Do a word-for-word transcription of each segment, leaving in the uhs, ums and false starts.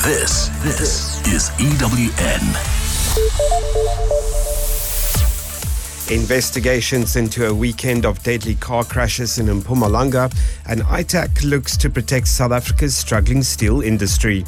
This, this is E W N. Investigations into a weekend of deadly car crashes in Mpumalanga, and I T A C looks to protect South Africa's struggling steel industry.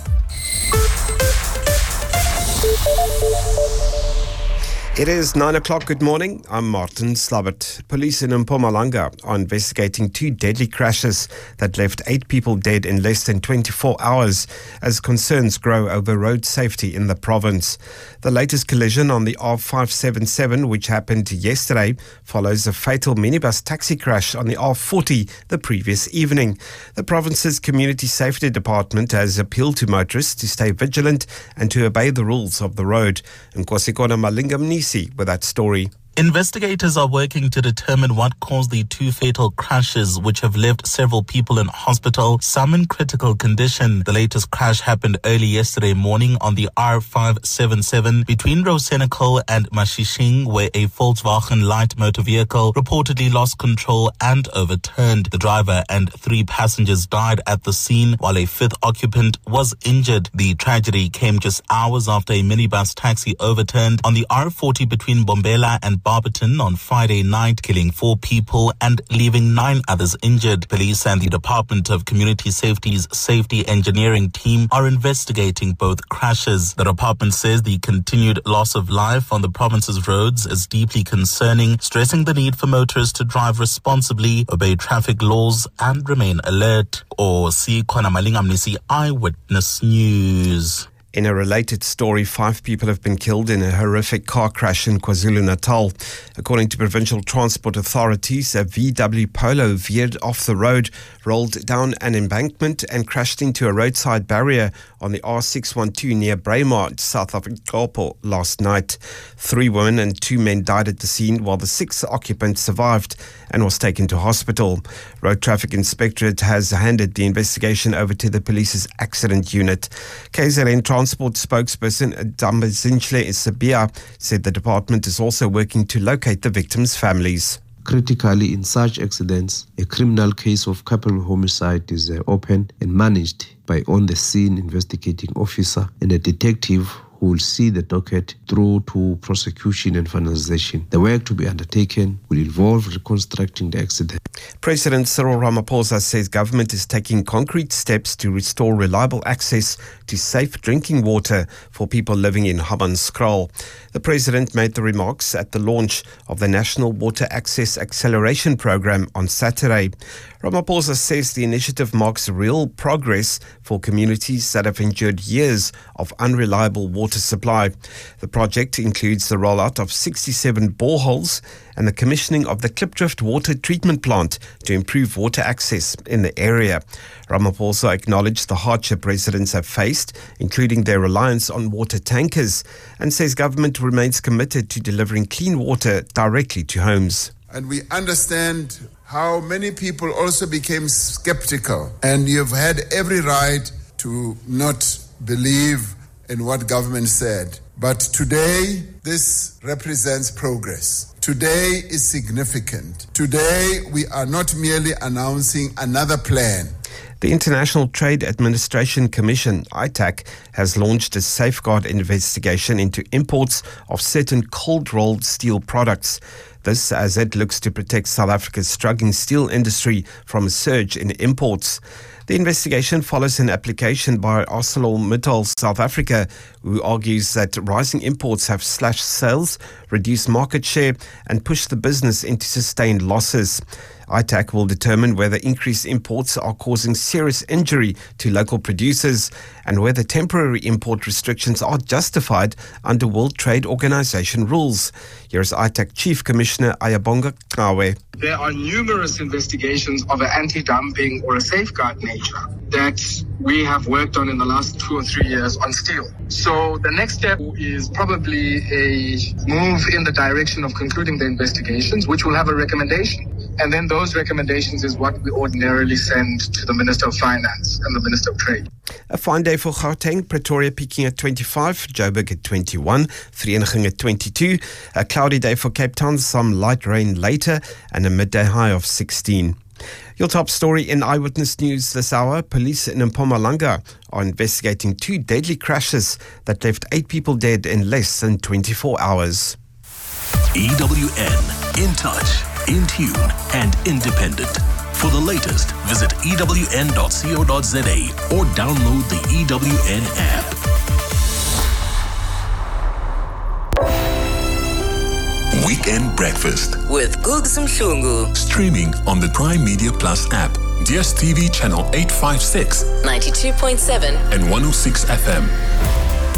It is nine o'clock. Good morning. I'm Martin Slabbert. Police in Mpumalanga are investigating two deadly crashes that left eight people dead in less than twenty-four hours as concerns grow over road safety in the province. The latest collision on the R five seventy-seven, which happened yesterday, follows a fatal minibus taxi crash on the R forty the previous evening. The province's Community Safety Department has appealed to motorists to stay vigilant and to obey the rules of the road. Nkosikona Malingamnisi with that story. Investigators are working to determine what caused the two fatal crashes, which have left several people in hospital, some in critical condition. The latest crash happened early yesterday morning on the R five seventy-seven between Rosenekal and Mashishing, where a Volkswagen light motor vehicle reportedly lost control and overturned. The driver and three passengers died at the scene, while a fifth occupant was injured. The tragedy came just hours after a minibus taxi overturned on the R forty between Bombela and Barberton on Friday night, killing four people and leaving nine others injured. Police and the Department of Community Safety's safety engineering team are investigating both crashes. The department says the continued loss of life on the province's roads is deeply concerning, stressing the need for motorists to drive responsibly, obey traffic laws and remain alert. Or see Kona Malingamnisi, Eyewitness News. In a related story, five people have been killed in a horrific car crash in KwaZulu-Natal. According to provincial transport authorities, a V W Polo veered off the road, rolled down an embankment and crashed into a roadside barrier on the R six twelve near Braemar, south of Mpopo last night. Three women and two men died at the scene, while the sixth occupant survived and was taken to hospital. Road Traffic Inspectorate has handed the investigation over to the police's accident unit. K Z N Transport spokesperson Dambazinhle Isabia said the department is also working to locate the victims' families. Critically, in such accidents, a criminal case of couple homicide is uh, opened and managed by on-the-scene investigating officer and a detective who will see the docket through to prosecution and finalization. The work to be undertaken will involve reconstructing the accident. President Cyril Ramaphosa says government is taking concrete steps to restore reliable access to safe drinking water for people living in Hammanskraal. The president made the remarks at the launch of the National Water Access Acceleration Program on Saturday. Ramaphosa says the initiative marks real progress for communities that have endured years of unreliable water supply. The project includes the rollout of sixty-seven boreholes and the commissioning of the Klipdrift water treatment plant to improve water access in the area. Ramaphosa acknowledged the hardship residents have faced, including their reliance on water tankers, and says government remains committed to delivering clean water directly to homes. And we understand how many people also became skeptical, and you've had every right to not believe in what government said. But today, this represents progress. Today is significant. Today, we are not merely announcing another plan. The International Trade Administration Commission, I T A C, has launched a safeguard investigation into imports of certain cold-rolled steel products. This as it looks to protect South Africa's struggling steel industry from a surge in imports. The investigation follows an application by ArcelorMittal South Africa, who argues that rising imports have slashed sales, reduced market share, and pushed the business into sustained losses. I T A C will determine whether increased imports are causing serious injury to local producers and whether temporary import restrictions are justified under World Trade Organization rules. Here's I T A C Chief Commissioner Ayabonga Kawe. There are numerous investigations of an anti-dumping or a safeguard nature that we have worked on in the last two or three years on steel. So the next step is probably a move in the direction of concluding the investigations, which will have a recommendation. And then those recommendations is what we ordinarily send to the Minister of Finance and the Minister of Trade. A fine day for Gauteng, Pretoria peaking at twenty-five, Joburg at twenty-one, Vereeniging at twenty-two. A cloudy day for Cape Town, some light rain later, and a midday high of sixteen. Your top story in Eyewitness News this hour. Police in Mpumalanga are investigating two deadly crashes that left eight people dead in less than twenty-four hours. E W N, in touch, in tune, and independent. For the latest, visit E W N dot co dot za or download the E W N app. Weekend Breakfast with Gugs Mhlungu. Streaming on the Prime Media Plus app, D S T V channel eight fifty-six, ninety-two point seven and one oh six F M.